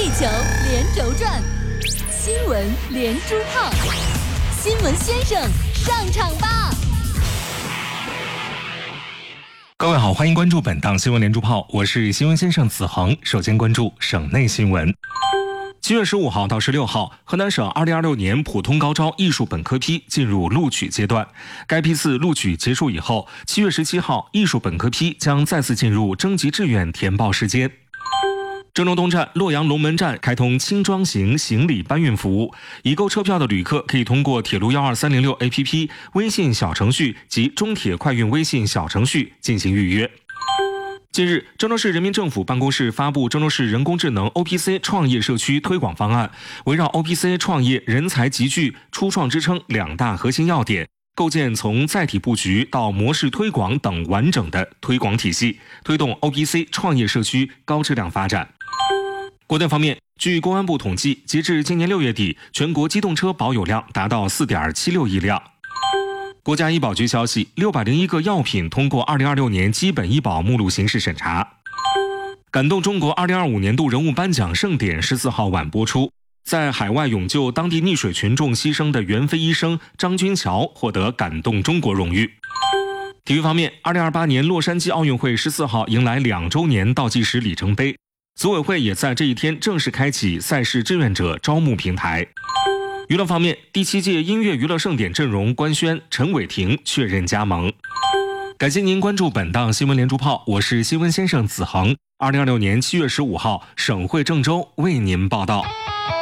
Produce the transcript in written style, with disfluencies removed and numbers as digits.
地球连轴转，新闻连珠炮，新闻先生上场吧！ 各位好，欢迎关注本档新闻连珠炮，我是新闻先生子恒。首先关注省内新闻。7月15号到16号，河南省2026年普通高招艺术本科批进入录取阶段。该批次录取结束以后，7月17号，艺术本科批将再次进入征集志愿填报时间。郑州东站洛阳龙门站开通轻装型行李搬运服务，已购车票的旅客可以通过铁路12306 APP、微信小程序及中铁快运微信小程序进行预约。近日，郑州市人民政府办公室发布郑州市人工智能 OPC 创业社区推广方案，围绕 OPC 创业人才集聚、初创支撑两大核心要点，构建从载体布局到模式推广等完整的推广体系，推动 OPC 创业社区高质量发展。国内方面，据公安部统计，截至今年6月底，全国机动车保有量达到 4.76 亿辆。国家医保局消息，601个药品通过2026年基本医保目录形式审查。感动中国2025年度人物颁奖盛典14号晚播出，在海外勇救当地溺水群众牺牲的援非医生张军桥获得感动中国荣誉。体育方面，2028年洛杉矶奥运会14号迎来2周年倒计时里程碑，组委会也在这一天正式开启赛事志愿者招募平台。娱乐方面，第7届音乐娱乐盛典阵容官宣，陈伟霆确认加盟。感谢您关注本档新闻连珠炮，我是新闻先生子恒。2026年7月15号，省会郑州为您报道。